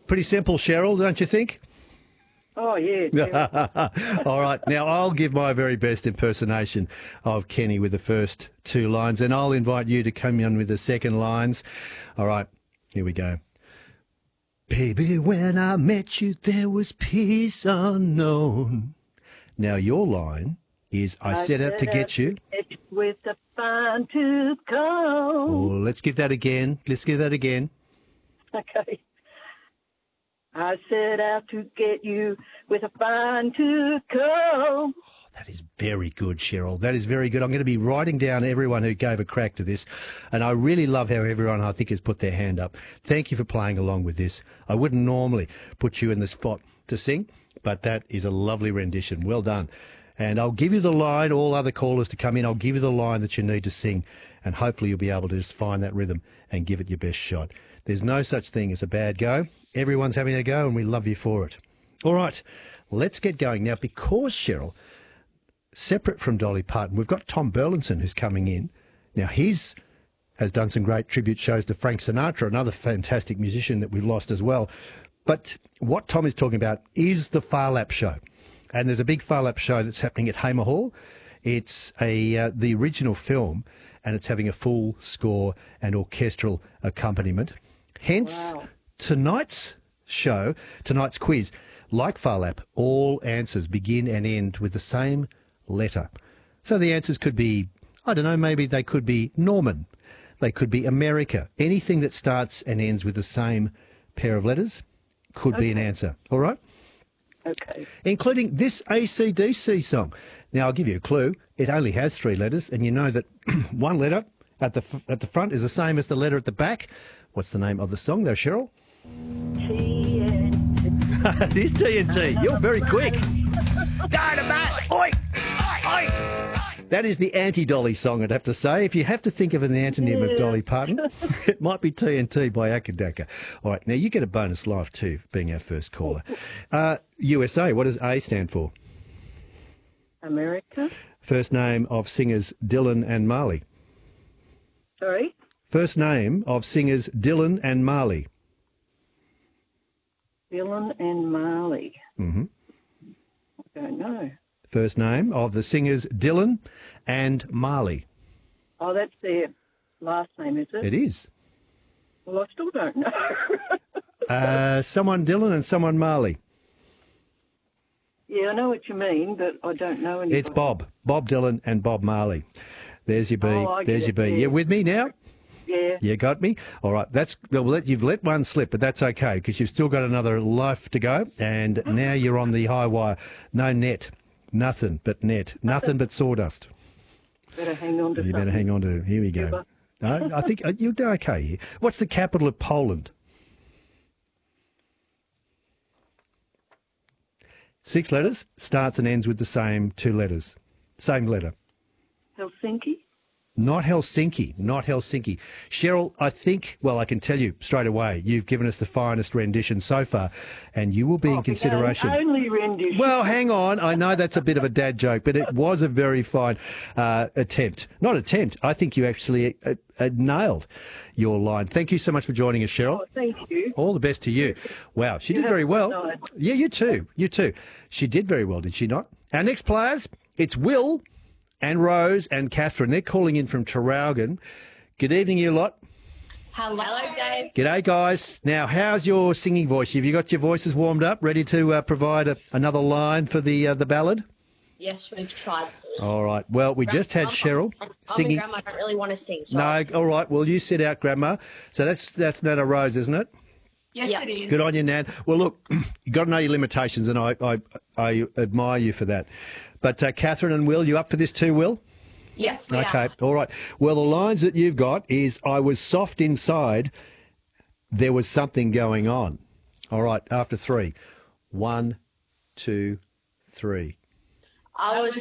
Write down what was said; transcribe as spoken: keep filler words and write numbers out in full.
Pretty simple, Cheryl, don't you think? Oh, yeah. All right. Now, I'll give my very best impersonation of Kenny with the first two lines, and I'll invite you to come in with the second lines. All right. Here we go. Baby, when I met you, there was peace unknown. Now, your line is, I, I set out to get you. With a fine tooth comb. Oh, let's give that again. Let's give that again. Okay. I set out to get you with a fine tooth comb. Oh, that is very good, Cheryl. That is very good. I'm going to be writing down everyone who gave a crack to this, and I really love how everyone, I think, has put their hand up. Thank you for playing along with this. I wouldn't normally put you in the spot to sing, but that is a lovely rendition. Well done. And I'll give you the line, all other callers to come in, I'll give you the line that you need to sing, and hopefully you'll be able to just find that rhythm and give it your best shot. There's no such thing as a bad go. Everyone's having a go, and we love you for it. All right, let's get going. Now, because, Cheryl, separate from Dolly Parton, we've got Tom Burlinson who's coming in. Now, he's has done some great tribute shows to Frank Sinatra, another fantastic musician that we've lost as well. But what Tom is talking about is the Phar Lap Show. And there's a big Phar Lap show that's happening at Hamer Hall. It's a uh, the original film, and it's having a full score and orchestral accompaniment. Hence, wow. tonight's show, tonight's quiz, like Phar Lap, all answers begin and end with the same letter. So the answers could be, I don't know, maybe they could be Norman. They could be America. Anything that starts and ends with the same pair of letters could okay. be an answer. All right? Okay. Including this A C D C song. Now, I'll give you a clue. It only has three letters, and you know that one letter at the f at the front is the same as the letter at the back. What's the name of the song, though, Cheryl? T N T. It is T N T. You're very quick. Dynamite! Oi! Oi! That is the anti-Dolly song, I'd have to say. If you have to think of an antonym yeah. of Dolly Parton, it might be T N T by Akadaka. All right, now you get a bonus life too, being our first caller. Uh, U S A, what does A stand for? America. First name of singers Dylan and Marley. Sorry? First name of singers Dylan and Marley. Dylan and Marley. Mm-hmm. I don't know. First name of the singers Dylan and Marley. Oh, that's their last name, is it? It is. Well, I still don't know. uh, someone Dylan and someone Marley. Yeah, I know what you mean, but I don't know anybody. It's Bob. Bob Dylan and Bob Marley. There's your B. Oh, There's your it, B. yeah. You with me now? Yeah. You got me? All right. That's well, let, you've let one slip, but that's okay because you've still got another life to go, and now you're on the high wire. No net. Nothing but net. Nothing but sawdust. Better hang on to You something. better hang on to. Here we go. No, I think uh, you'll do okay here. What's the capital of Poland? Six letters, starts and ends with the same two letters. Same letter. Helsinki? Not Helsinki, not Helsinki. Cheryl, I think, well, I can tell you straight away, you've given us the finest rendition so far, and you will be oh, in consideration. Only rendition. Well, hang on. I know that's a bit of a dad joke, but it was a very fine uh, attempt. Not attempt. I think you actually uh, uh, nailed your line. Thank you so much for joining us, Cheryl. Oh, thank you. All the best to you. Wow, she You did very well. night. Yeah, you too. You too. She did very well, did she not? Our next players, it's Will and Rose and Catherine. They're calling in from Traralgon. Good evening, you lot. Hello, Dave. G'day, guys. Now, how's your singing voice? Have you got your voices warmed up, ready to uh, provide a, another line for the uh, the ballad? Yes, we've tried. All right. Well, we just had Cheryl singing. Grandma, I don't really want to sing. So. No, all right. Well, you sit out, Grandma. So that's that's Nana Rose, isn't it? Yes, yep. It is. Good on you, Nan. Well, look, you've got to know your limitations, and I I, I admire you for that. But uh, Catherine and Will, you up for this too, Will? Yes, we Okay, are. all right. Well, the lines that you've got is, I was soft inside, there was something going on. All right, after three. One, two, three. I was